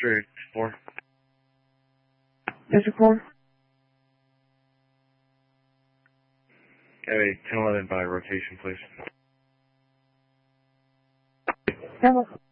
District 4. District 4? Have a 1011 by rotation, please. 1011.